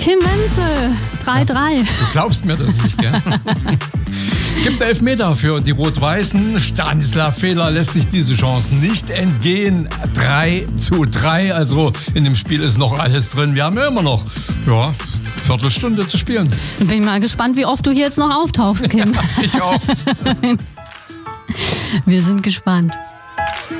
Kim Wenzel, 3-3. Du glaubst mir das nicht, gell? Gibt Elfmeter für die Rot-Weißen. Stanislav Fehler lässt sich diese Chance nicht entgehen. 3-3, also in dem Spiel ist noch alles drin. Wir haben ja immer noch, Viertelstunde zu spielen. Dann bin ich mal gespannt, wie oft du hier jetzt noch auftauchst, Kim. Ja, ich auch. Wir sind gespannt.